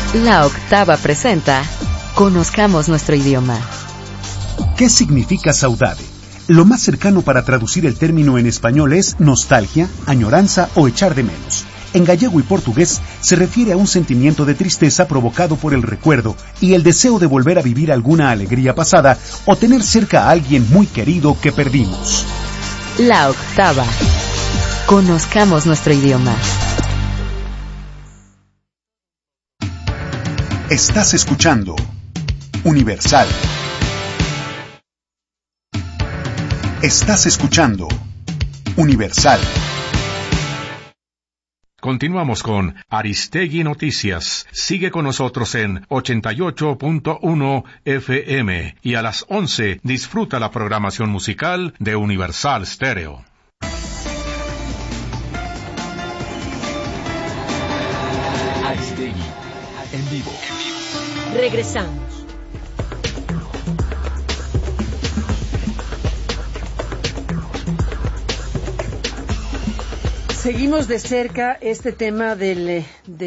La Octava presenta Conozcamos nuestro idioma. ¿Qué significa saudade? Lo más cercano para traducir el término en español es nostalgia, añoranza o echar de menos. En gallego y portugués se refiere a un sentimiento de tristeza provocado por el recuerdo y el deseo de volver a vivir alguna alegría pasada o tener cerca a alguien muy querido que perdimos. La Octava. Conozcamos nuestro idioma. Estás escuchando Universal. Estás escuchando Universal. Continuamos con Aristegui Noticias. Sigue con nosotros en 88.1 FM y a las 11 disfruta la programación musical de Universal Stereo. Aristegui en vivo. Regresamos. Seguimos de cerca este tema del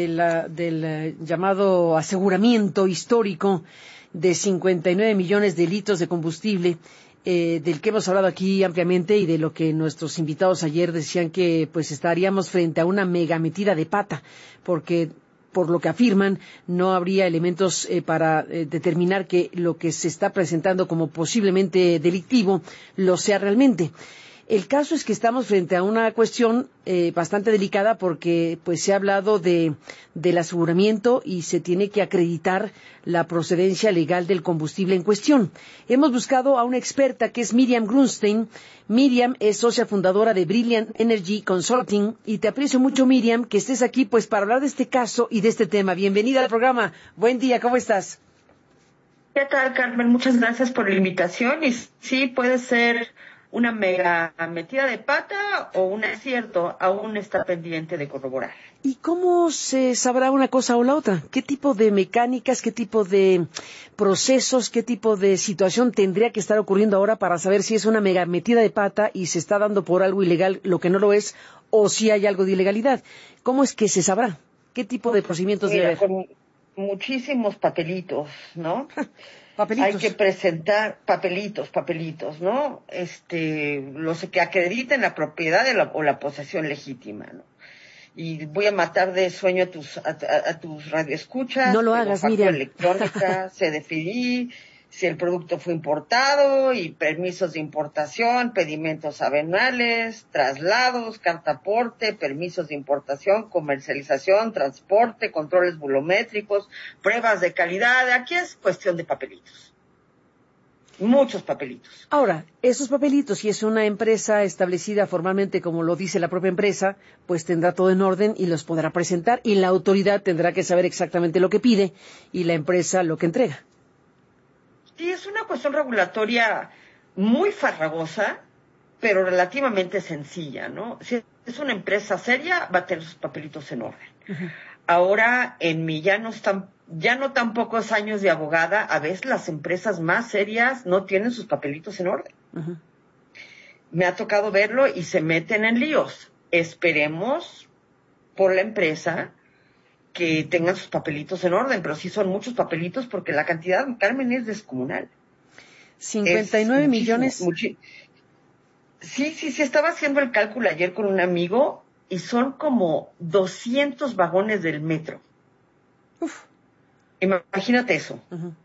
llamado aseguramiento histórico de 59 millones de litros de combustible, del que hemos hablado aquí ampliamente y de lo que nuestros invitados ayer decían que pues estaríamos frente a una mega metida de pata, porque por lo que afirman, no habría elementos para determinar que lo que se está presentando como posiblemente delictivo lo sea realmente. El caso es que estamos frente a una cuestión bastante delicada porque pues se ha hablado del aseguramiento y se tiene que acreditar la procedencia legal del combustible en cuestión. Hemos buscado a una experta que es Miriam Grunstein. Miriam es socia fundadora de Brilliant Energy Consulting y te aprecio mucho, Miriam, que estés aquí pues para hablar de este caso y de este tema. Bienvenida al programa. Buen día, ¿cómo estás? ¿Qué tal, Carmen? Muchas gracias por la invitación. Y sí, puede ser una mega metida de pata o un acierto, aún está pendiente de corroborar. ¿Y cómo se sabrá una cosa o la otra? ¿Qué tipo de mecánicas, qué tipo de procesos, qué tipo de situación tendría que estar ocurriendo ahora para saber si es una mega metida de pata y se está dando por algo ilegal lo que no lo es o si hay algo de ilegalidad? ¿Cómo es que se sabrá? ¿Qué tipo de procedimientos debe haber? Con muchísimos papelitos, ¿no? Papelitos. Hay que presentar papelitos, ¿no? Los que acrediten la propiedad o la posesión legítima, ¿no? Y voy a matar de sueño a tus radioescuchas. No lo hagas, factura Miriam. electrónica, CDFI, si el producto fue importado y permisos de importación, pedimentos aduanales, traslados, carta aporte, permisos de importación, comercialización, transporte, controles volumétricos, pruebas de calidad. Aquí es cuestión de papelitos. Muchos papelitos. Ahora, esos papelitos, si es una empresa establecida formalmente como lo dice la propia empresa, pues tendrá todo en orden y los podrá presentar y la autoridad tendrá que saber exactamente lo que pide y la empresa lo que entrega. Sí, es una cuestión regulatoria muy farragosa, pero relativamente sencilla, ¿no? Si es una empresa seria, va a tener sus papelitos en orden. Uh-huh. Ahora, ya no tan pocos años de abogada, a veces las empresas más serias no tienen sus papelitos en orden. Uh-huh. Me ha tocado verlo y se meten en líos. Esperemos por la empresa que tengan sus papelitos en orden, pero sí son muchos papelitos porque la cantidad, Carmen, es descomunal. 59 millones. Sí, estaba haciendo el cálculo ayer con un amigo y son como 200 vagones del metro. Uf. Imagínate eso. Uh-huh.